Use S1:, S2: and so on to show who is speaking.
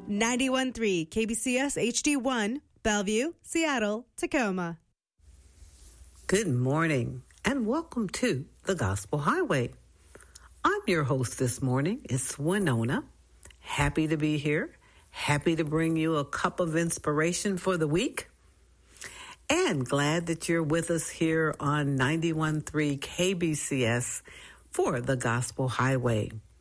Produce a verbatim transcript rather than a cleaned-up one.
S1: ninety-one point three K B C S H D one, Bellevue, Seattle, Tacoma.
S2: Good morning and welcome to the Gospel Highway. I'm your host this morning. It's Winona. Happy to be here. Happy to bring you a cup of inspiration for the week. And glad that you're with us here on ninety-one point three K B C S for the Gospel Highway.